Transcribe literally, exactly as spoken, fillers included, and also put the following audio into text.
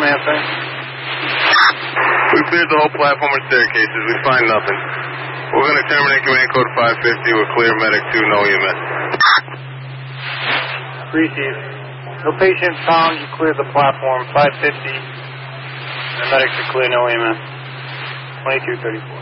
platform answering. We cleared the whole platform and staircases. We find nothing. We're going to terminate command code five fifty. We're clear, medic two, no E M S. Receive. No patient found. You cleared the platform. five fifty. The medics are clear, no E M S. twenty-two thirty-four.